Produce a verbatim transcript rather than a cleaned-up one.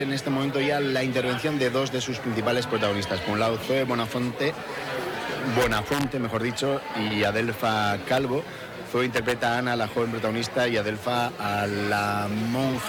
En este momento ya la intervención de dos de sus principales protagonistas. Por un lado, Zoe Bonafonte, Bonafonte, mejor dicho, y Adelfa Calvo. Zoe interpreta a Ana, la joven protagonista, y Adelfa a la monja